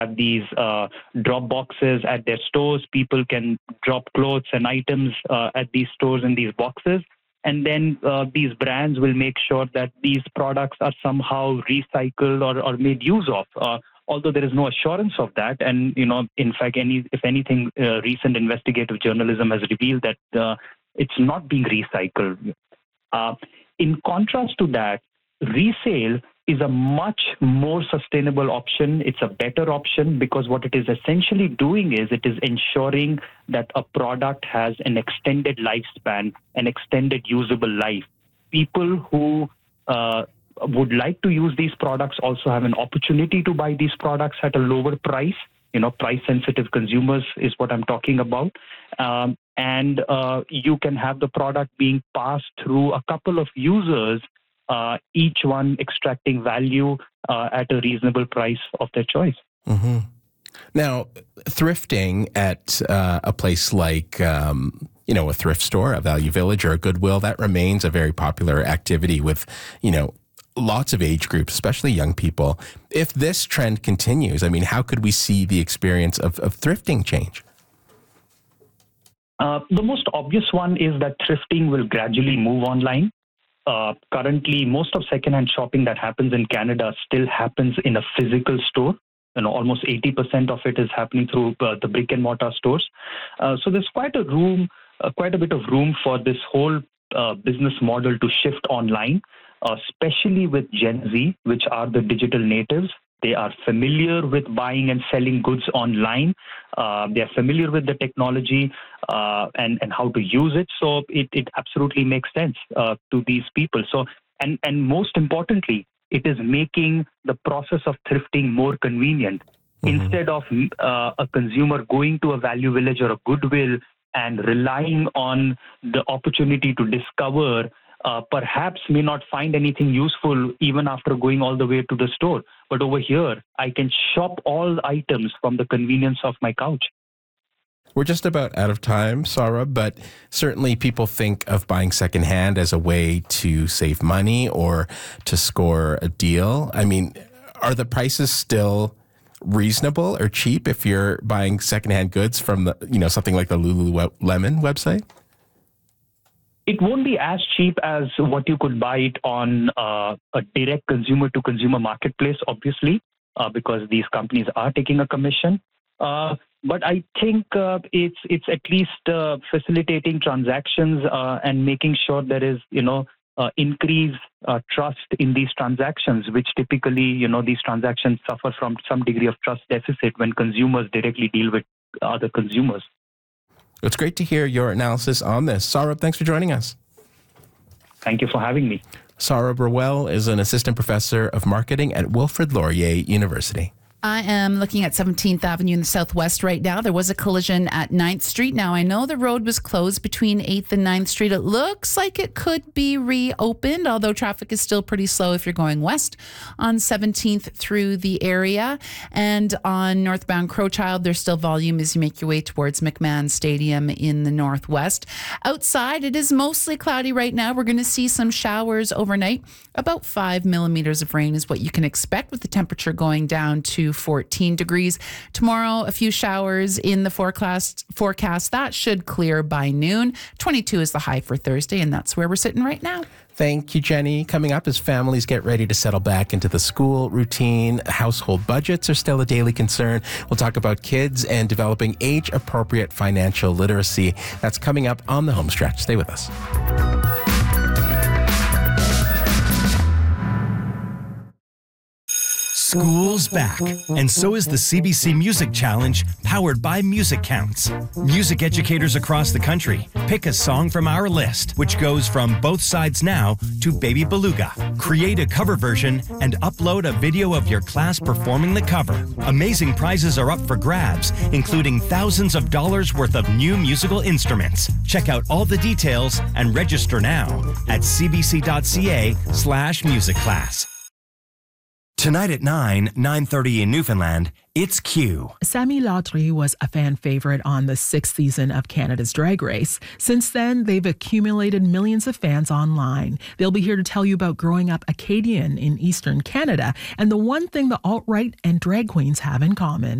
have these drop boxes at their stores. People can drop clothes and items at these stores in these boxes. And then these brands will make sure that these products are somehow recycled or made use of. Although there is no assurance of that. And, in fact, if anything, recent investigative journalism has revealed that it's not being recycled. In contrast to that, resale is a much more sustainable option. It's a better option because what it is essentially doing is it is ensuring that a product has an extended lifespan, an extended usable life. People who would like to use these products also have an opportunity to buy these products at a lower price. Price-sensitive consumers is what I'm talking about. And you can have the product being passed through a couple of users, each one extracting value at a reasonable price of their choice. Mm-hmm. Now, thrifting at a place like, a thrift store, a Value Village or a Goodwill, that remains a very popular activity with, lots of age groups, especially young people. If this trend continues, how could we see the experience of thrifting change? The most obvious one is that thrifting will gradually move online. Currently, most of secondhand shopping that happens in Canada still happens in a physical store. Almost 80% of it is happening through the brick and mortar stores. So there's quite a bit of room for this whole business model to shift online, especially with Gen Z, which are the digital natives. They are familiar with buying and selling goods online. They are familiar with the technology and how to use it. So it absolutely makes sense to these people. So and most importantly, it is making the process of thrifting more convenient. Mm-hmm. Instead of a consumer going to a Value Village or a Goodwill and relying on the opportunity to discover perhaps may not find anything useful even after going all the way to the store. But over here, I can shop all items from the convenience of my couch. We're just about out of time, Saurabh, but certainly people think of buying secondhand as a way to save money or to score a deal. Are the prices still reasonable or cheap if you're buying secondhand goods from something like the Lululemon website? It won't be as cheap as what you could buy it on a direct consumer-to-consumer marketplace, obviously, because these companies are taking a commission. But I think it's at least facilitating transactions and making sure there is, increased trust in these transactions, which typically, these transactions suffer from some degree of trust deficit when consumers directly deal with other consumers. It's great to hear your analysis on this. Saurabh, thanks for joining us. Thank you for having me. Saurabh Rowell is an assistant professor of marketing at Wilfrid Laurier University. I am looking at 17th Avenue in the Southwest right now. There was a collision at 9th Street. Now, I know the road was closed between 8th and 9th Street. It looks like it could be reopened, although traffic is still pretty slow if you're going west on 17th through the area. And on northbound Crowchild, there's still volume as you make your way towards McMahon Stadium in the northwest. Outside, it is mostly cloudy right now. We're going to see some showers overnight. About 5 millimeters of rain is what you can expect, with the temperature going down to 14 degrees. Tomorrow, a few showers in the forecast. That should clear by noon. 22 is the high for Thursday, and that's where we're sitting right now. Thank you, Jenny. Coming up, as families get ready to settle back into the school routine, household budgets are still a daily concern. We'll talk about kids and developing age-appropriate financial literacy. That's coming up on the home stretch. Stay with us. School's back, and so is the CBC Music Challenge, powered by Music Counts. Music educators across the country pick a song from our list, which goes from Both Sides Now to Baby Beluga. Create a cover version and upload a video of your class performing the cover. Amazing prizes are up for grabs, including thousands of dollars worth of new musical instruments. Check out all the details and register now at cbc.ca/musicclass. Tonight at 9:30 in Newfoundland, it's Q. Sammy Lautry was a fan favorite on the 6th season of Canada's Drag Race. Since then, they've accumulated millions of fans online. They'll be here to tell you about growing up Acadian in Eastern Canada and the one thing the alt-right and drag queens have in common.